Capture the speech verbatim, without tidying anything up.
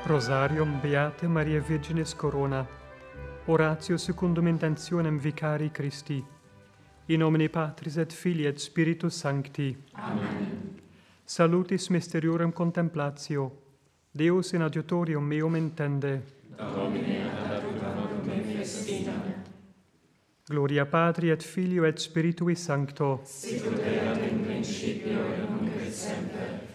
Rosarium Beate Maria Virginis Corona, oratio secundum intentionem vicari Christi, in nomine Patris et Filii et Spiritus Sancti. Amen. Salutis mysteriorem contemplatio, Deus in adiutorium meum intende. Domine ad adjutorem me festina. Gloria Patri et Filio et Spiritui Sancto. Sicut erat in principio et nunc et semper